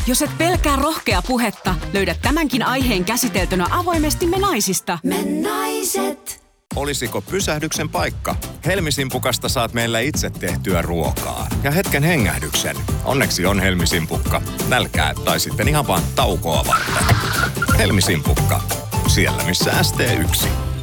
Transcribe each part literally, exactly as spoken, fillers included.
Jos et pelkää rohkea puhetta, löydät tämänkin aiheen käsiteltynä avoimesti Me Naisista. Me Naiset. Olisiko pysähdyksen paikka? Helmisimpukasta saat meillä itse tehtyä ruokaa. Ja hetken hengähdyksen. Onneksi on Helmisimpukka. Nälkää tai sitten ihan vaan taukoa varten. Helmisimpukka. Siellä missä S T yksi.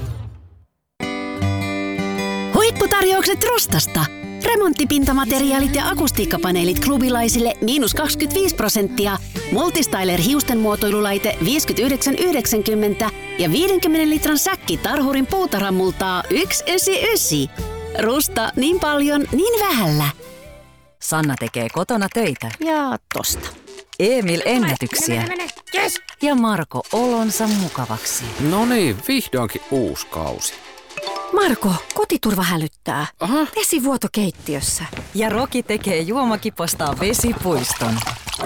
Huipputarjoukset Rostasta. Remonttipintamateriaalit ja akustiikkapaneelit klubilaisille miinus kaksikymmentäviisi prosenttia. Multistyler hiustenmuotoilulaite viisikymmentäyhdeksän yhdeksänkymmentä ja viidenkymmenen litran säkki Tarhurin puutarhamultaa yksi yhdeksänkymmentäyhdeksän. Rusta niin paljon, niin vähällä. Sanna tekee kotona töitä. Ja tosta. Emil ennätyksiä. Mene, mene, mene. Yes. Ja Marko olonsa mukavaksi. No niin, vihdoinkin uusi kausi. Marko, kotiturva hälyttää. Aha. Vesivuoto keittiössä. Ja Roki tekee juomakipostaan vesipuiston.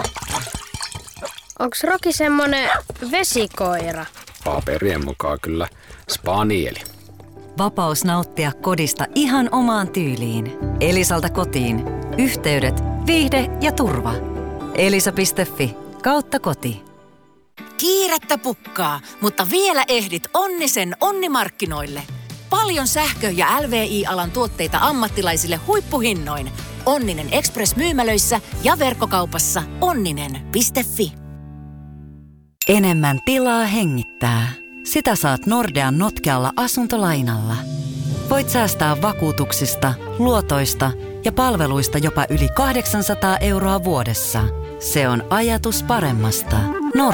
Onks Roki semmonen vesikoira? Paperien mukaan kyllä spanieli. Vapaus nauttia kodista ihan omaan tyyliin. Elisalta kotiin. Yhteydet, viihde ja turva. Elisa piste fi kautta koti. Kiirettä pukkaa, mutta vielä ehdit Onnisen Onnimarkkinoille. Paljon sähkö- ja L V I-alan tuotteita ammattilaisille huippuhinnoin. Onninen Express-myymälöissä ja verkkokaupassa onninen piste fi. Enemmän tilaa hengittää. Sitä saat Nordean notkealla asuntolainalla. Voit säästää vakuutuksista, luotoista ja palveluista jopa yli kahdeksansataa euroa vuodessa. Se on ajatus paremmasta.